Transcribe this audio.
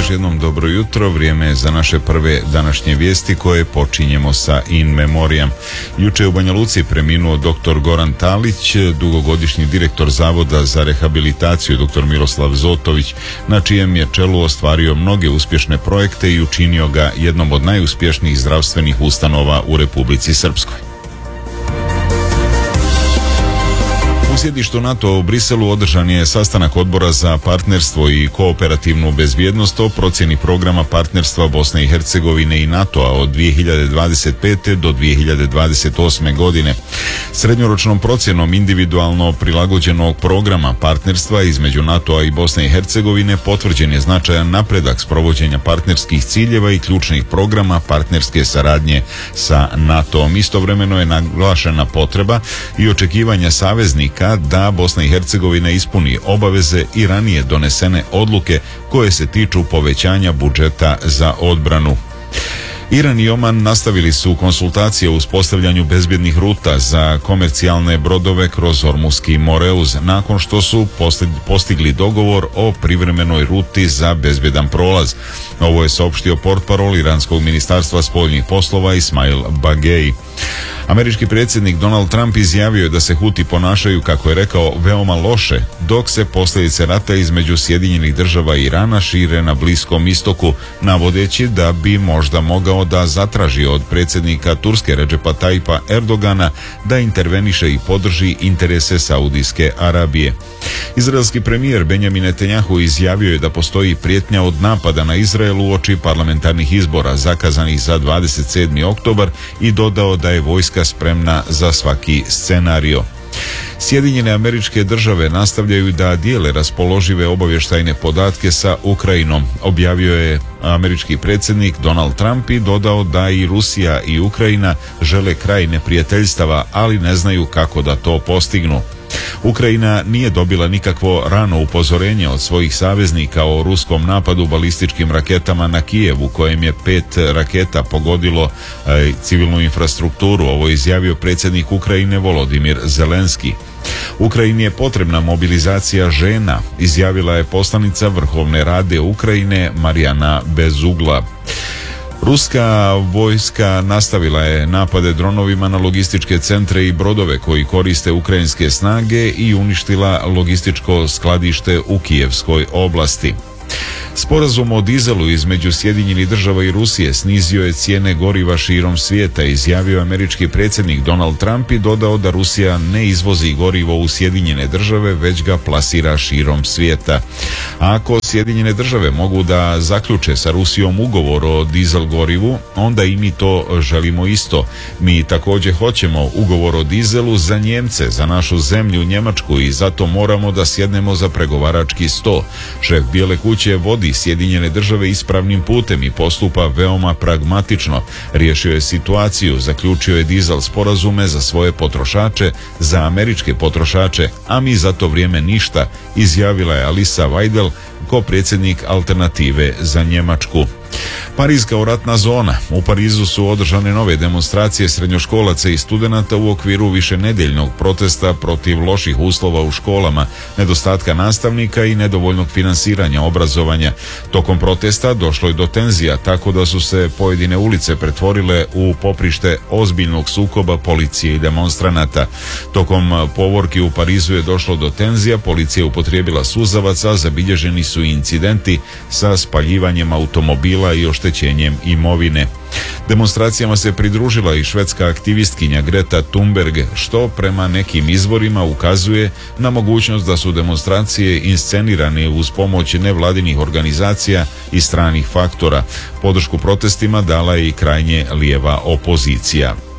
još jednom dobro jutro. Vrijeme je za naše prve današnje vijesti koje počinjemo sa in memoriam. Juče u Banja Luci preminuo dr. Goran Talić, dugogodišnji direktor Zavoda za rehabilitaciju dr. Miroslav Zotović, na čijem je čelu ostvario mnoge uspješne projekte i učinio ga jednom od najuspješnijih zdravstvenih ustanova u Republici Srpskoj. U sjedištu NATO u Briselu održan je sastanak Odbora za partnerstvo i kooperativnu bezbjednost o procjeni programa partnerstva Bosne i Hercegovine i NATO-a od 2025. do 2028. godine. Srednjoročnom procjenom individualno prilagođenog programa partnerstva između NATO-a i Bosne i Hercegovine potvrđen je značajan napredak sprovođenja partnerskih ciljeva i ključnih programa partnerske saradnje sa NATO-om. Istovremeno je naglašena potreba i očekivanja saveznika da Bosna i Hercegovina ispuni obaveze i ranije donesene odluke koje se tiču povećanja budžeta za odbranu. Iran i Oman nastavili su konsultacije o uspostavljanju bezbjednih ruta za komercijalne brodove kroz Ormuski Moreuz nakon što su postigli dogovor o privremenoj ruti za bezbjedan prolaz. Ovo je saopštio portparol Iranskog ministarstva spoljnih poslova Ismail Bagei. Američki predsjednik Donald Trump izjavio je da se Huti ponašaju, kako je rekao, veoma loše, dok se posljedice rata između Sjedinjenih država i Irana šire na Bliskom istoku, navodeći da bi možda mogao da zatraži od predsjednika Turske Redžepa Tayyipa Erdogana da interveniše i podrži interese Saudijske Arabije. Izraelski premijer Benjamin Netanjahu izjavio je da postoji prijetnja od napada na Izrael uoči parlamentarnih izbora zakazanih za 27. oktobar i dodao da je vojska spremna za svaki scenario. Sjedinjene Američke Države nastavljaju da dijele raspoložive obavještajne podatke sa Ukrajinom, objavio je američki predsjednik Donald Trump i dodao da i Rusija i Ukrajina žele kraj neprijateljstava, ali ne znaju kako da to postignu. Ukrajina nije dobila nikakvo rano upozorenje od svojih saveznika o ruskom napadu balističkim raketama na Kijev, u kojem je 5 raketa pogodilo civilnu infrastrukturu. Ovo je izjavio predsjednik Ukrajine Volodimir Zelenski. Ukrajini je potrebna mobilizacija žena, izjavila je poslanica Vrhovne Rade Ukrajine Marijana Bezugla. Ruska vojska nastavila je napade dronovima na logističke centre i brodove koji koriste ukrajinske snage i uništila logističko skladište u Kijevskoj oblasti. Sporazum o dizelu između Sjedinjenih Država i Rusije snizio je cijene goriva širom svijeta, izjavio američki predsjednik Donald Trump i dodao da Rusija ne izvozi gorivo u Sjedinjene Države, već ga plasira širom svijeta. A ako Sjedinjene Države mogu da zaključe sa Rusijom ugovor o dizel gorivu, onda i mi to želimo isto. Mi također hoćemo ugovor o dizelu za Njemce, za našu zemlju Njemačku, i zato moramo da sjednemo za pregovarački sto. Šef Bijele kuće vodi Sjedinjene Države ispravnim putem i postupa veoma pragmatično. Riješio je situaciju, zaključio je dizel sporazume za svoje potrošače, za američke potrošače, a mi za to vrijeme ništa, izjavila je Alisa Weidel, ko-predsjednik Alternative za Njemačku. Pariz kao ratna zona. U Parizu su održane nove demonstracije srednjoškolaca i studenata u okviru višenedeljnog protesta protiv loših uslova u školama, nedostatka nastavnika i nedovoljnog finansiranja obrazovanja. Tokom protesta došlo je do tenzija, tako da su se pojedine ulice pretvorile u poprište ozbiljnog sukoba policije i demonstranata. Tokom povorki u Parizu je došlo do tenzija, policija je upotrijebila suzavac, a zabilježeni su incidenti sa spaljivanjem automobila i oštećenjem imovine. Demonstracijama se pridružila i švedska aktivistkinja Greta Thunberg, što prema nekim izvorima ukazuje na mogućnost da su demonstracije inscenirane uz pomoć nevladinih organizacija i stranih faktora. Podršku protestima dala je i krajnje lijeva opozicija.